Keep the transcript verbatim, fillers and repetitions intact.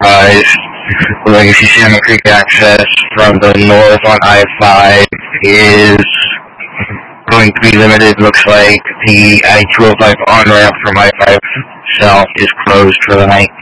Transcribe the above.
guys. Legacy Salmon Creek access from the north on I five is going to be limited. Looks like the I two oh five on-ramp from I five south is closed for the night.